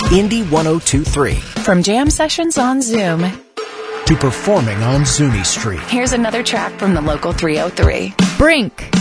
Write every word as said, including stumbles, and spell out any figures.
Indy one oh two point three. From jam sessions on Zoom to performing on Zuni Street. Here's another track from the local three oh three. Brink.